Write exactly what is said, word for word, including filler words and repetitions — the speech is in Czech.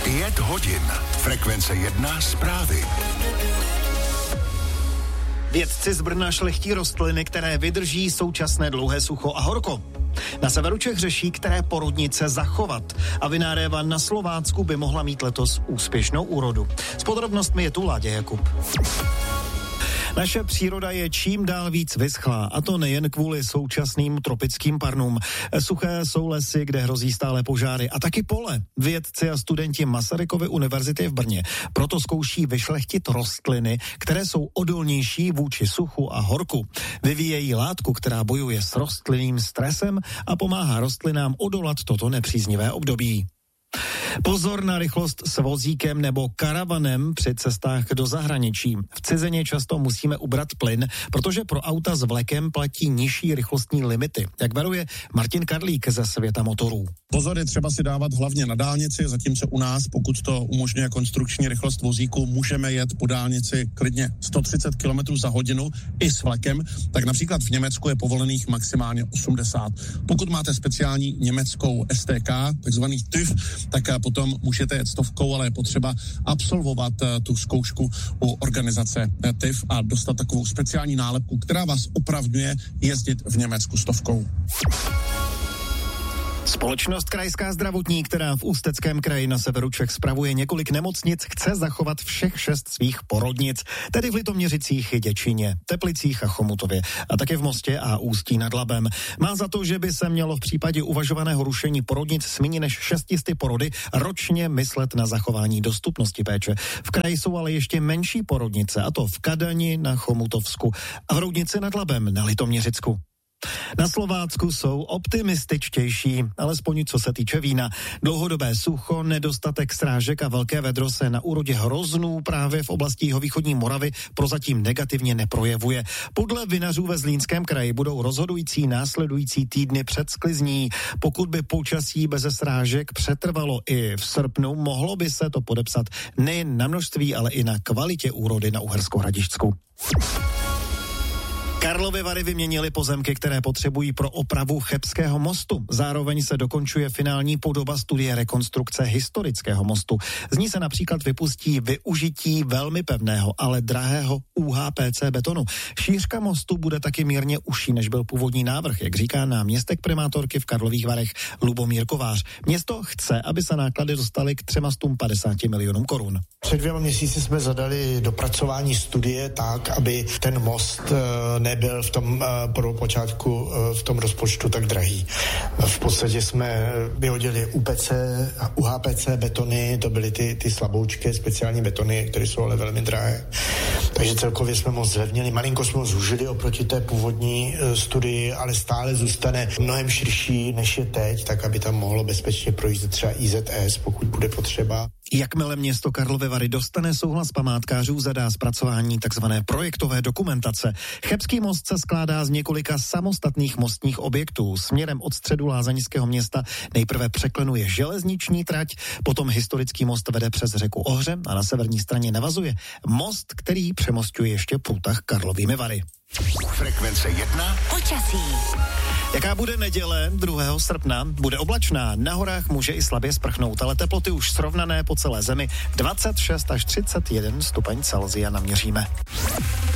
Pět hodin. Frekvence jedna zprávy. Vědci z Brna šlechtí rostliny, které vydrží současné dlouhé sucho a horko. Na severu Čech řeší, které porodnice zachovat. A vináréva na Slovácku by mohla mít letos úspěšnou úrodu. S podrobnostmi je tu Láďa Jakub. Naše příroda je čím dál víc vyschlá, a to nejen kvůli současným tropickým parnům. Suché jsou lesy, kde hrozí stále požáry, a taky pole. Vědci a studenti Masarykovy univerzity v Brně proto zkouší vyšlechtit rostliny, které jsou odolnější vůči suchu a horku. Vyvíjejí látku, která bojuje s rostlinným stresem a pomáhá rostlinám odolat toto nepříznivé období. Pozor na rychlost s vozíkem nebo karavanem při cestách do zahraničí. V cizině často musíme ubrat plyn, protože pro auta s vlekem platí nižší rychlostní limity. Jak varuje Martin Karlík ze Světa motorů. Pozor je třeba si dávat hlavně na dálnici, zatímco u nás, pokud to umožňuje konstrukční rychlost vozíku, můžeme jet po dálnici klidně sto třicet kilometrů za hodinu i s vlekem, tak například v Německu je povolených maximálně osmdesát. Pokud máte speciální německou S T K, takzvaný TÜV, tak potom můžete jet stovkou, ale je potřeba absolvovat tu zkoušku u organizace TÜV a dostat takovou speciální nálepku, která vás opravňuje jezdit v Německu stovkou. Společnost Krajská zdravotní, která v Ústeckém kraji na severu Čech spravuje několik nemocnic, chce zachovat všech šest svých porodnic, tedy v Litoměřicích, Děčíně, Teplicích a Chomutově, a také v Mostě a Ústí nad Labem. Má za to, že by se mělo v případě uvažovaného rušení porodnic s méně než šestisty porody ročně myslet na zachování dostupnosti péče. V kraji jsou ale ještě menší porodnice, a to v Kadani na Chomutovsku a v Roudnici nad Labem na Litoměřicku. Na Slovácku jsou optimističtější, alespoň co se týče vína. Dlouhodobé sucho, nedostatek srážek a velké vedro se na úrodě hroznů právě v oblasti jihovýchodní Moravy prozatím negativně neprojevuje. Podle vinařů ve Zlínském kraji budou rozhodující následující týdny před sklizní. Pokud by počasí beze srážek přetrvalo i v srpnu, mohlo by se to podepsat nejen na množství, ale i na kvalitě úrody na Uhersko-Hradišťsku. Karlovy Vary vyměnily pozemky, které potřebují pro opravu Chebského mostu. Zároveň se dokončuje finální podoba studie rekonstrukce historického mostu. Z ní se například vypustí využití velmi pevného, ale drahého U H P C betonu. Šířka mostu bude taky mírně užší, než byl původní návrh, jak říká náměstek primátorky v Karlových Varech Lubomír Kovář. Město chce, aby se náklady dostaly k tři sta padesáti milionům korun. Před dvěma měsíci jsme zadali dopracování studie tak, aby ten most nebyl v tom pro počátku v tom rozpočtu tak drahý. V podstatě jsme vyhodili U P C, U H P C betony, to byly ty, ty slaboučké speciální betony, které jsou ale velmi drahé. Takže celkově jsme moc zlevnili. Malinko jsme ho zúžili oproti té původní studii, ale stále zůstane mnohem širší, než je teď, tak aby tam mohlo bezpečně projít třeba I Z S, pokud bude potřeba. Jakmile město Karlovy Vary dostane souhlas památkářů, zadá zpracování takzvané projektové dokumentace. Chebský most se skládá z několika samostatných mostních objektů. Směrem od středu lázeňského města nejprve překlenuje železniční trať, potom historický most vede přes řeku Ohře a na severní straně navazuje most, který přemosťuje ještě průtah Karlovými Vary. Frekvence jedna. Počasí. Jaká bude neděle druhého srpna? Bude oblačná, na horách může i slabě sprchnout, ale teploty už srovnané po celé zemi. dvacet šest až třicet jeden stupeň Celsia naměříme.